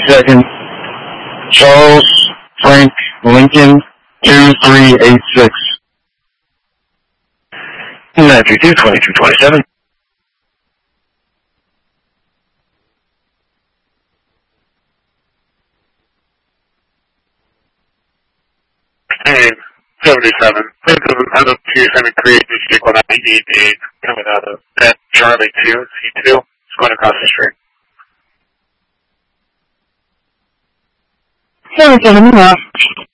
seconds. Charles Frank Lincoln 2386. 932-2227. Hey, 77. This is another 2 create mistake on 98 coming out of that Charlie 2, C2. It's going across the street. 77 left.